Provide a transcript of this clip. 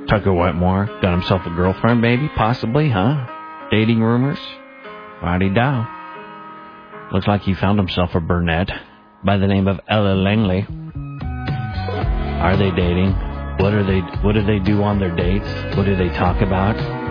Tucker Wetmore got himself a girlfriend, maybe, possibly, huh? Dating rumors? Righty-dow. Looks like he found himself a brunette by the name of Ella Langley. Are they dating? What do they do on their dates? What do they talk about?